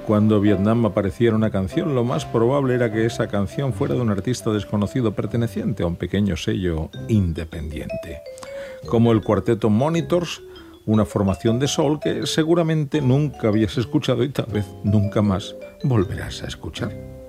cuando Vietnam apareciera una canción, lo más probable era que esa canción fuera de un artista desconocido perteneciente a un pequeño sello independiente, como el cuarteto Monitors, una formación de soul que seguramente nunca habías escuchado y tal vez nunca más volverás a escuchar.